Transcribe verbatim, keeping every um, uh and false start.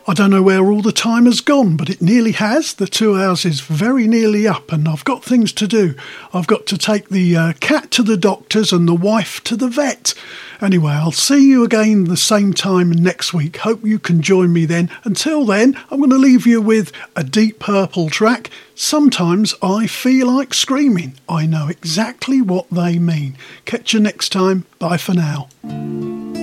I don't know where all the time has gone, but it nearly has. The two hours is very nearly up and I've got things to do. I've got to take the uh, cat to the doctors and the wife to the vet. Anyway, I'll see you again the same time next week. Hope you can join me then. Until then, I'm going to leave you with a Deep Purple track. Sometimes I feel like screaming. I know exactly what they mean. Catch you next time. Bye for now.